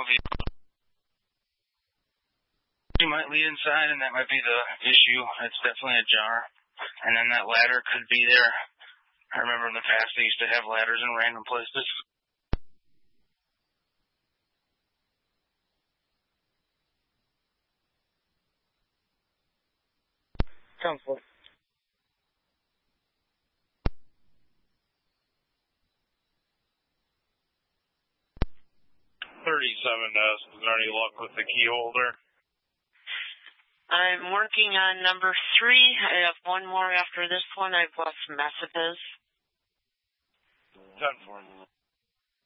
You might lead inside, and that might be the issue. It's definitely ajar. And then that ladder could be there. I remember in the past they used to have ladders in random places. Sounds good. 37 does. Is there any luck with the key holder? I'm working on number 3. I have one more after this one. I've lost messages. 10 for me.